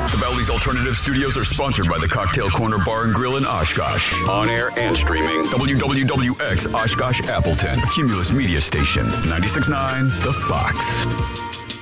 The Bally's Alternative Studios are sponsored by the Cocktail Corner Bar and Grill in Oshkosh. On air and streaming, WWWX Oshkosh Appleton, Cumulus Media Station, 96.9 The Fox.